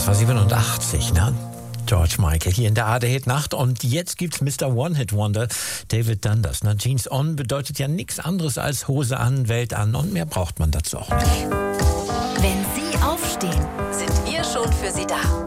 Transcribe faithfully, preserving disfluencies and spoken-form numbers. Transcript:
war siebenundachtzig, ne? George Michael hier in der A D Hit Nacht und jetzt gibt's Mister One-Hit-Wonder David Dundas. Na, Jeans on bedeutet ja nichts anderes als Hose an, Welt an und mehr braucht man dazu auch nicht. Wenn Sie aufstehen, sind wir schon für Sie da.